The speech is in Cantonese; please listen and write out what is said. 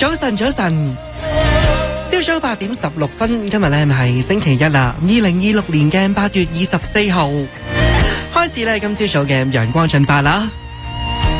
早晨，早晨，朝早8:16，今日咧係星期一啦，2026年嘅8月24號，開始咧今朝早嘅陽光進發啦。